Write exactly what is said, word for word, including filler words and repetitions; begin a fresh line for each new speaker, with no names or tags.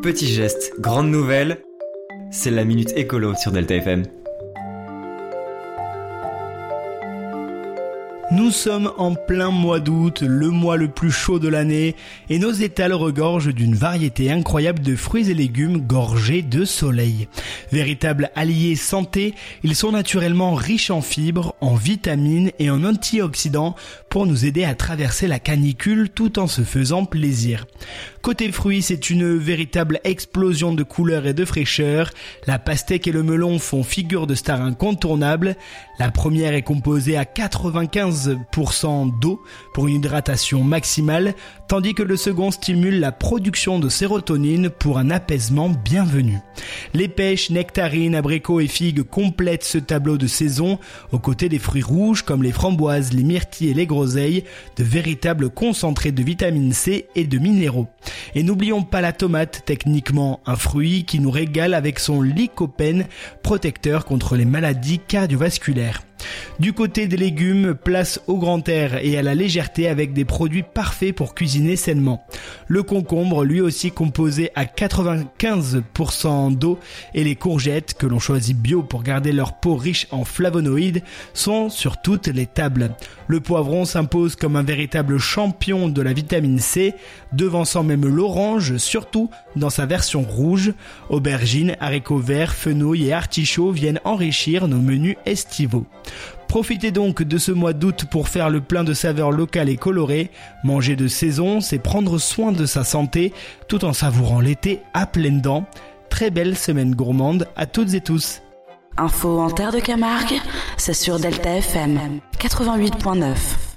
Petit geste, grande nouvelle, c'est la Minute Écolo sur Delta F M.
Nous sommes en plein mois d'août, le mois le plus chaud de l'année, et nos étals regorgent d'une variété incroyable de fruits et légumes gorgés de soleil. Véritables alliés santé, ils sont naturellement riches en fibres, en vitamines et en antioxydants pour nous aider à traverser la canicule tout en se faisant plaisir. Côté fruits, c'est une véritable explosion de couleurs et de fraîcheur. La pastèque et le melon font figure de stars incontournables. La première est composée à quatre-vingt-quinze pour cent d'eau pour une hydratation maximale, tandis que le second stimule la production de sérotonine pour un apaisement bienvenu. Les pêches, nectarines, abricots et figues complètent ce tableau de saison, aux côtés des fruits rouges comme les framboises, les myrtilles et les groseilles, de véritables concentrés de vitamine C et de minéraux. Et n'oublions pas la tomate, techniquement un fruit qui nous régale avec son lycopène, protecteur contre les maladies cardiovasculaires. Du côté des légumes, place au grand air et à la légèreté avec des produits parfaits pour cuisiner sainement. Le concombre, lui aussi composé à quatre-vingt-quinze pour cent d'eau, et les courgettes, que l'on choisit bio pour garder leur peau riche en flavonoïdes, sont sur toutes les tables. Le poivron s'impose comme un véritable champion de la vitamine C, devançant même l'orange, surtout dans sa version rouge. Aubergines, haricots verts, fenouil et artichauts viennent enrichir nos menus estivaux. Profitez donc de ce mois d'août pour faire le plein de saveurs locales et colorées. Manger de saison, c'est prendre soin de sa santé tout en savourant l'été à pleines dents. Très belle semaine gourmande à toutes et tous.
Info en terre de Camargue, c'est sur Delta F M quatre-vingt-huit point neuf.